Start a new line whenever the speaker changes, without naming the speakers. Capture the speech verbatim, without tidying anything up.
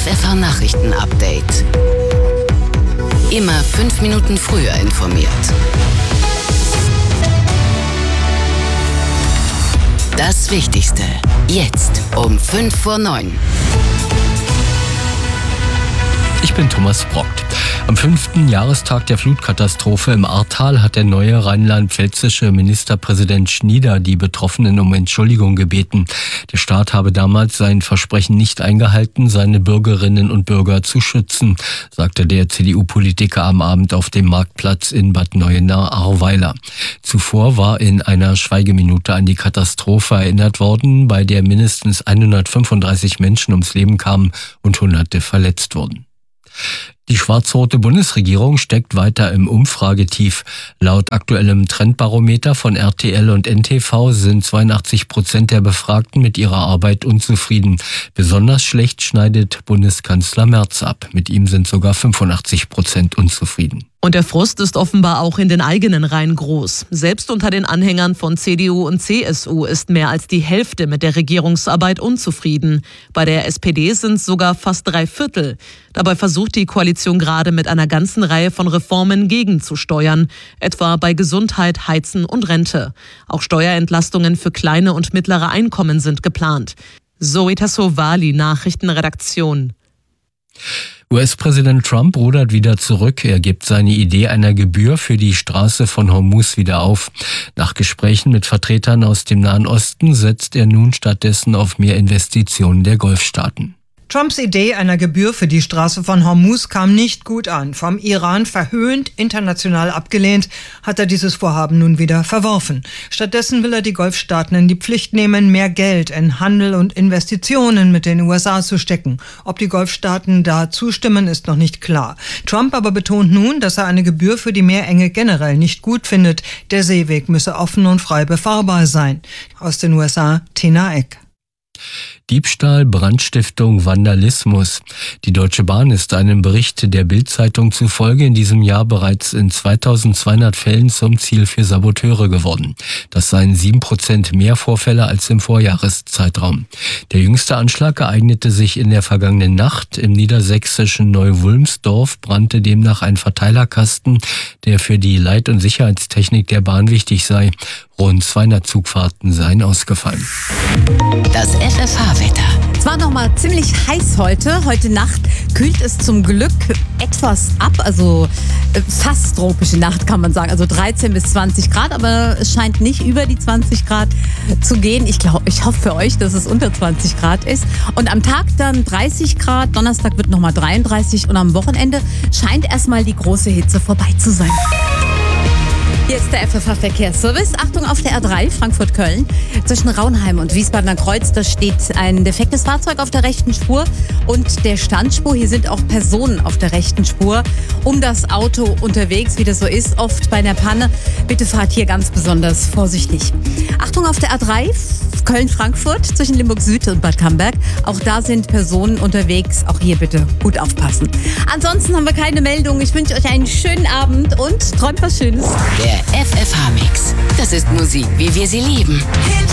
F F H-Nachrichten-Update. Immer fünf Minuten früher informiert. Das Wichtigste jetzt um fünf vor neun.
Ich bin Thomas Brockt. Am fünften Jahrestag der Flutkatastrophe im Ahrtal hat der neue rheinland-pfälzische Ministerpräsident Schnieder die Betroffenen um Entschuldigung gebeten. Der Staat habe damals sein Versprechen nicht eingehalten, seine Bürgerinnen und Bürger zu schützen, sagte der C D U-Politiker am Abend auf dem Marktplatz in Bad Neuenahr-Ahrweiler. Zuvor war in einer Schweigeminute an die Katastrophe erinnert worden, bei der mindestens hundertfünfunddreißig Menschen ums Leben kamen und Hunderte verletzt wurden. Die schwarz-rote Bundesregierung steckt weiter im Umfragetief. Laut aktuellem Trendbarometer von R T L und N T V sind zweiundachtzig Prozent der Befragten mit ihrer Arbeit unzufrieden. Besonders schlecht schneidet Bundeskanzler Merz ab. Mit ihm sind sogar fünfundachtzig Prozent unzufrieden.
Und der Frust ist offenbar auch in den eigenen Reihen groß. Selbst unter den Anhängern von C D U und C S U ist mehr als die Hälfte mit der Regierungsarbeit unzufrieden. Bei der S P D sind es sogar fast drei Viertel. Dabei versucht die Koalition gerade mit einer ganzen Reihe von Reformen gegenzusteuern, etwa bei Gesundheit, Heizen und Rente. Auch Steuerentlastungen für kleine und mittlere Einkommen sind geplant. Zoe Tassovali, Nachrichtenredaktion.
U S-Präsident Trump rudert wieder zurück. Er gibt seine Idee einer Gebühr für die Straße von Hormuz wieder auf. Nach Gesprächen mit Vertretern aus dem Nahen Osten setzt er nun stattdessen auf mehr Investitionen der Golfstaaten.
Trumps Idee einer Gebühr für die Straße von Hormuz kam nicht gut an. Vom Iran verhöhnt, international abgelehnt, hat er dieses Vorhaben nun wieder verworfen. Stattdessen will er die Golfstaaten in die Pflicht nehmen, mehr Geld in Handel und Investitionen mit den U S A zu stecken. Ob die Golfstaaten da zustimmen, ist noch nicht klar. Trump aber betont nun, dass er eine Gebühr für die Meerenge generell nicht gut findet. Der Seeweg müsse offen und frei befahrbar sein. Aus den U S A, Tina Eck.
Diebstahl, Brandstiftung, Vandalismus. Die Deutsche Bahn ist einem Bericht der Bild-Zeitung zufolge in diesem Jahr bereits in zweitausendzweihundert Fällen zum Ziel für Saboteure geworden. Das seien sieben Prozent mehr Vorfälle als im Vorjahreszeitraum. Der jüngste Anschlag ereignete sich in der vergangenen Nacht. Im niedersächsischen Neu-Wulmsdorf brannte demnach ein Verteilerkasten, der für die Leit- und Sicherheitstechnik der Bahn wichtig sei. Rund zweihundert Zugfahrten seien ausgefallen.
Das F F H-Wetter.
Es war noch mal ziemlich heiß heute. Heute Nacht kühlt es zum Glück etwas ab. Also fast tropische Nacht kann man sagen. Also dreizehn bis zwanzig Grad. Aber es scheint nicht über die zwanzig Grad zu gehen. Ich glaube, ich hoffe für euch, dass es unter zwanzig Grad ist. Und am Tag dann dreißig Grad. Donnerstag wird noch mal dreiunddreißig. Und am Wochenende scheint erstmal die große Hitze vorbei zu sein. Hier ist der F F H-Verkehrsservice. Achtung auf der R drei Frankfurt-Köln. Zwischen Raunheim und Wiesbadener Kreuz, da steht ein defektes Fahrzeug auf der rechten Spur und der Standspur. Hier sind auch Personen auf der rechten Spur. Um das Auto unterwegs, wie das so ist, oft bei einer Panne. Bitte fahrt hier ganz besonders vorsichtig. Achtung auf der R drei Köln-Frankfurt zwischen Limburg Süd und Bad Camberg. Auch da sind Personen unterwegs. Auch hier bitte gut aufpassen. Ansonsten haben wir keine Meldung. Ich wünsche euch einen schönen Abend und träumt was Schönes.
Der F F H-Mix. Das ist Musik, wie wir sie lieben.